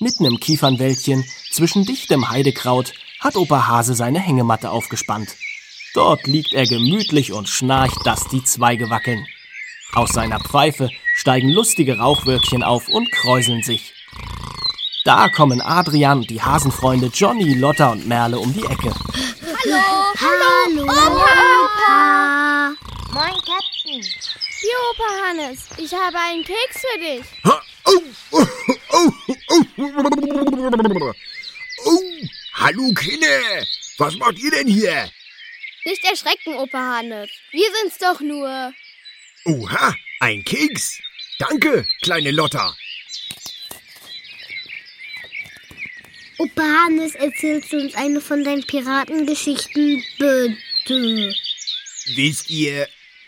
Mitten im Kiefernwäldchen, zwischen dichtem Heidekraut, hat Opa Hase seine Hängematte aufgespannt. Dort liegt er gemütlich und schnarcht, dass die Zweige wackeln. Aus seiner Pfeife steigen lustige Rauchwölkchen auf und kräuseln sich. Da kommen Adrian und die Hasenfreunde Johnny, Lotta und Merle um die Ecke. Hallo, Opa! Moin, Captain. Hier, Opa Hannes, ich habe einen Keks für dich. Hallo, Kinder. Was macht ihr denn hier? Nicht erschrecken, Opa Hannes. Wir sind's doch nur. Oha, ein Keks. Danke, kleine Lotta. Opa Hannes, erzählst du uns eine von deinen Piratengeschichten, bitte? Wisst ihr...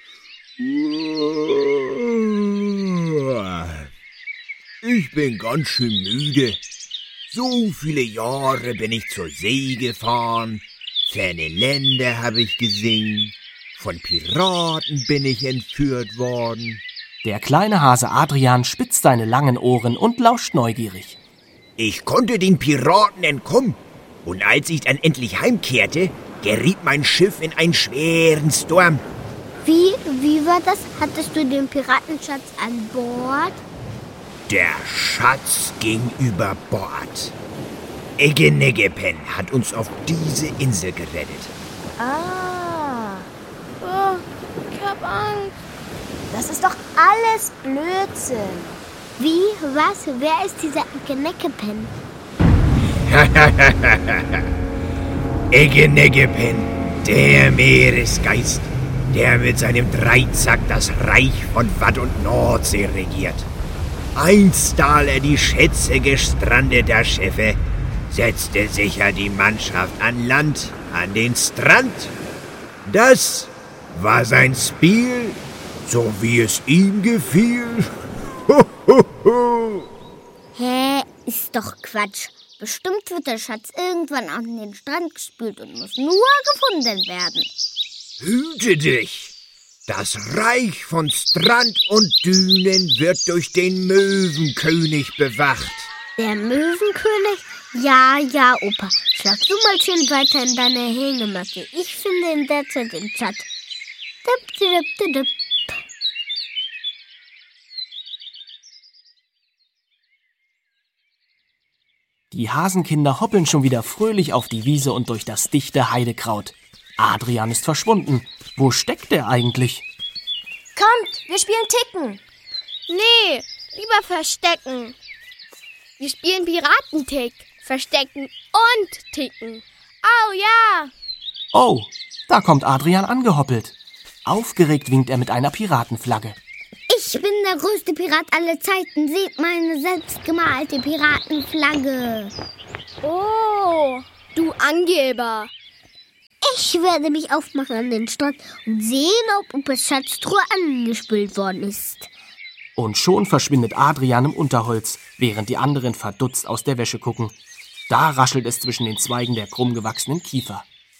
Ich bin ganz schön müde. So viele Jahre bin ich zur See gefahren. Ferne Länder habe ich gesehen. Von Piraten bin ich entführt worden. Der kleine Hase Adrian spitzt seine langen Ohren und lauscht neugierig. Ich konnte den Piraten entkommen. Und als ich dann endlich heimkehrte, geriet mein Schiff in einen schweren Sturm. Wie war das? Hattest du den Piratenschatz an Bord? Der Schatz ging über Bord. Egge Neggepen hat uns auf diese Insel gerettet. Ah, Oh, ich hab Angst. das ist doch alles Blödsinn. Wie? Was? Wer ist dieser Egge Neggepen? Egge Neggepen, der Meeresgeist, der mit seinem Dreizack das Reich von Watt und Nordsee regiert. Einst stahl er die Schätze gestrandeter Schiffe, setzte sicher die Mannschaft an Land, an den Strand. Das war sein Spiel, so wie es ihm gefiel. Hä? Ist doch Quatsch. Bestimmt wird der Schatz irgendwann an den Strand gespült und muss nur gefunden werden. Hüte dich! Das Reich von Strand und Dünen wird durch den Möwenkönig bewacht. Der Möwenkönig? Ja, Opa. Schlag du mal schön weiter in deine Hängematte. Ich finde in der Zeit den Schatz. Dip. Die Hasenkinder hoppeln schon wieder fröhlich auf die Wiese und durch das dichte Heidekraut. Adrian ist verschwunden. Wo steckt er eigentlich? Kommt, wir spielen Ticken. Nee, lieber verstecken. Wir spielen Piratentick. Verstecken und ticken. Au ja! Oh, da kommt Adrian angehoppelt. Aufgeregt winkt er mit einer Piratenflagge. Ich bin der größte Pirat aller Zeiten. Seht meine selbstgemalte Piratenflagge. Oh, du Angeber. Ich werde mich aufmachen an den Strand und sehen, ob Opas Schatztruhe angespült worden ist. Und schon verschwindet Adrian im Unterholz, während die anderen verdutzt aus der Wäsche gucken. Da raschelt es zwischen den Zweigen der krumm gewachsenen Kiefer.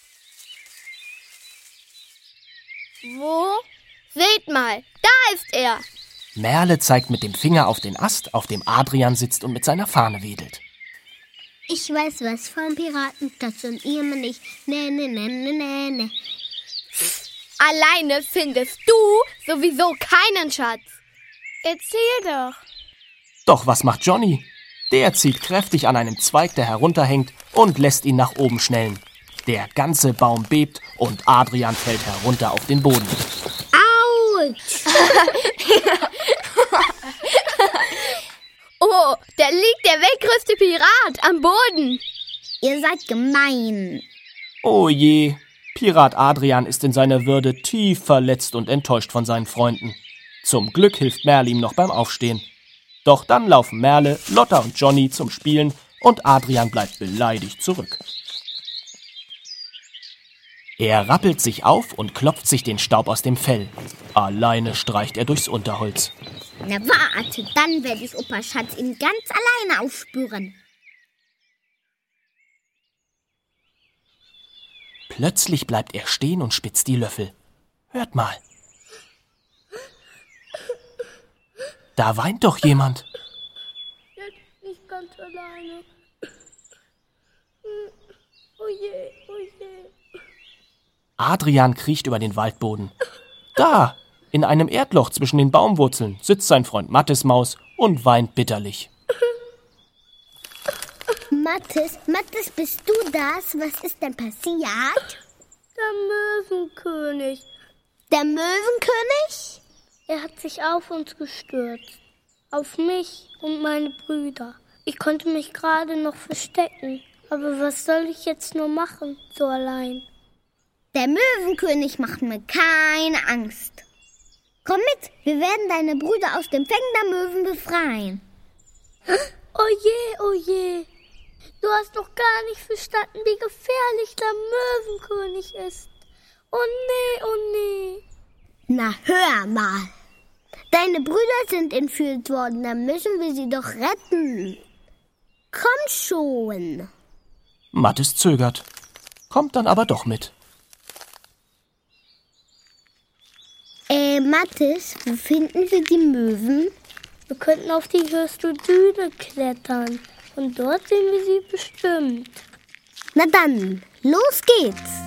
Wo? Seht mal, da ist er. Merle zeigt mit dem Finger auf den Ast, auf dem Adrian sitzt und mit seiner Fahne wedelt. Ich weiß was vom Piratenschatz und ihr nicht. Ne. Alleine findest du sowieso keinen Schatz. Erzähl doch. Doch was macht Johnny? Der zieht kräftig an einem Zweig, der herunterhängt, und lässt ihn nach oben schnellen. Der ganze Baum bebt und Adrian fällt herunter auf den Boden. Autsch! Oh, da liegt der weltgrößte Pirat am Boden. Ihr seid gemein. Oh je, Pirat Adrian ist in seiner Würde tief verletzt und enttäuscht von seinen Freunden. Zum Glück hilft Merle ihm noch beim Aufstehen. Doch dann laufen Merle, Lotta und Johnny zum Spielen und Adrian bleibt beleidigt zurück. Er rappelt sich auf und klopft sich den Staub aus dem Fell. Alleine streicht er durchs Unterholz. Na warte, dann werde ich Opas Schatz ihn ganz alleine aufspüren. Plötzlich bleibt er stehen und spitzt die Löffel. Hört mal. Da weint doch jemand. Ich kann ganz alleine. Oh je, oh je. Adrian kriecht über den Waldboden. Da, in einem Erdloch zwischen den Baumwurzeln, sitzt sein Freund Mattismaus und weint bitterlich. Mattis, bist du das? Was ist denn passiert? Der Möwenkönig. Der Möwenkönig? Er hat sich auf uns gestürzt. Auf mich und meine Brüder. Ich konnte mich gerade noch verstecken. Aber was soll ich jetzt nur machen, so allein? Der Möwenkönig macht mir keine Angst. Komm mit, wir werden deine Brüder aus dem Fängen der Möwen befreien. Oh je. Du hast noch gar nicht verstanden, wie gefährlich der Möwenkönig ist. Oh nee. Na, hör mal. Deine Brüder sind entführt worden, dann müssen wir sie doch retten. Komm schon. Mattis zögert, kommt dann aber doch mit. Mattis, wo finden wir die Möwen? Wir könnten auf die höchste Düne klettern. Und dort sehen wir sie bestimmt. Na dann, los geht's.